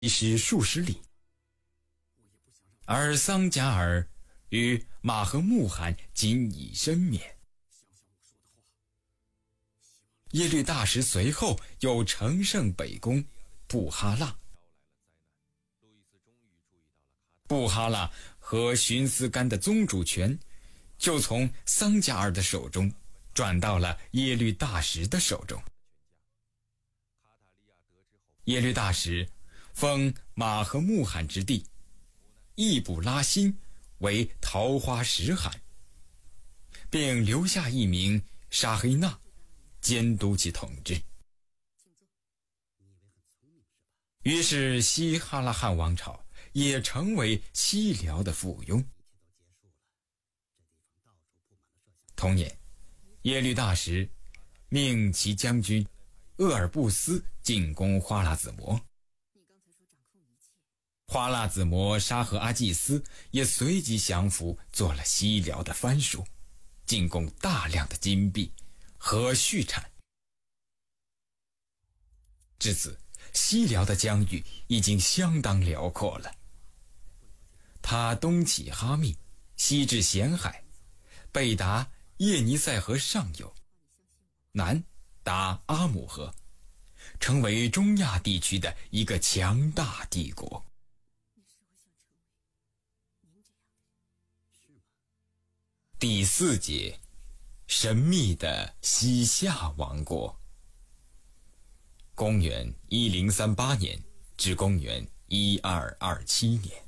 时数十里。而桑加尔与马和穆罕仅以身免。耶律大石随后又乘胜北攻布哈拉。布哈拉和寻斯干的宗主权就从桑加尔的手中转到了耶律大石的手中。耶律大石封马和穆罕之弟易卜拉欣为桃花石罕，并留下一名沙黑纳监督其统治。于是西哈拉汗王朝也成为西辽的附庸。同年，耶律大石命其将军鄂尔布斯进攻花剌子模。花剌子模沙和阿济斯也随即降服，做了西辽的藩属，进贡大量的金币和畜产。至此，西辽的疆域已经相当辽阔了。它东起哈密，西至咸海，北达叶尼塞河上游，南达阿姆河，成为中亚地区的一个强大帝国。第4节，神秘的西夏王国。公元1038年至公元1227年。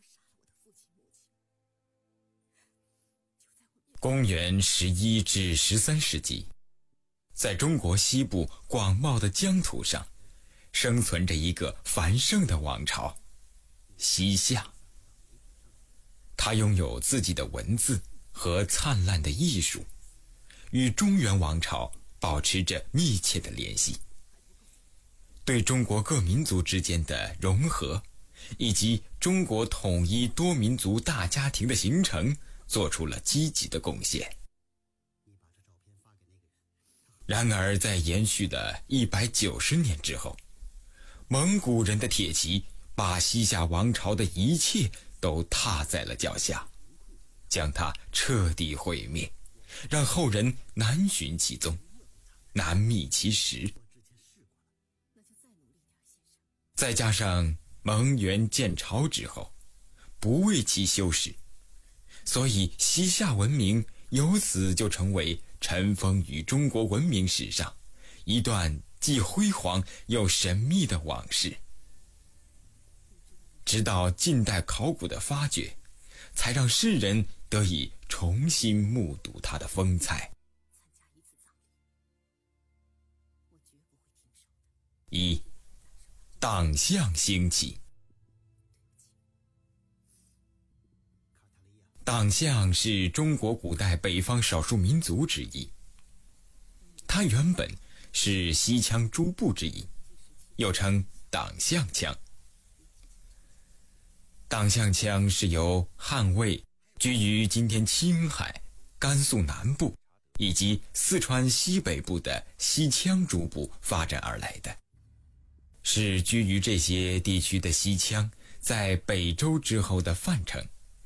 公元11至13世纪，在中国西部广袤的疆土上，生存着一个繁盛的王朝——西夏。它拥有自己的文字和灿烂的艺术，与中原王朝保持着密切的联系，对中国各民族之间的融合，以及中国统一多民族大家庭的形成做出了积极的贡献。然而在延续的190年之后，蒙古人的铁骑把西夏王朝的一切都踏在了脚下，将它彻底毁灭，让后人难寻其踪，难觅其实。再加上蒙元建朝之后不为其修饰，所以西夏文明由此就成为尘封于中国文明史上一段既辉煌又神秘的往事。直到近代考古的发掘，才让世人得以重新目睹它的风采。1. 党项兴起。党项是中国古代北方少数民族之一，它原本是西羌诸部之一，又称党项羌。党项羌是由汉魏居于今天青海、甘肃南部以及四川西北部的西羌诸部发展而来的，是居于这些地区的西羌在北周之后的范畴。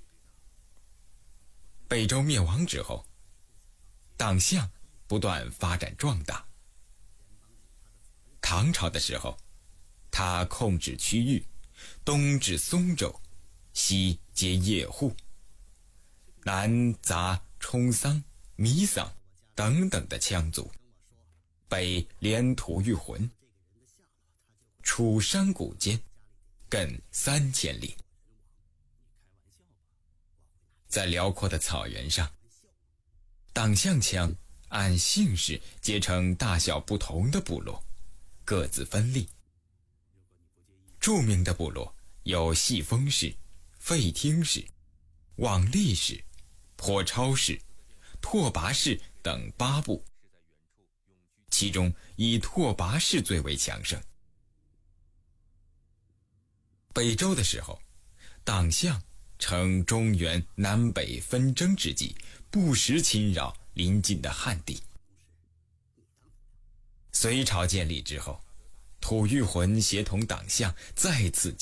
北周灭亡之后，党项不断发展壮大。唐朝的时候，他控制区域，东至松州，西接叶护，南杂冲桑、弥桑等等的羌族，北连吐谷浑，楚山谷间，亘3000里。在辽阔的草原上，党项羌按姓氏结成大小不同的部落，各自分立。著名的部落有细丰氏、费听氏、网利氏、颇超氏、拓跋氏等8部，其中以拓跋氏最为强盛。北周的时候，党项乘中原南北纷争之际，不时侵扰邻近的汉地。隋朝建立之后， 吐谷浑协同党项再次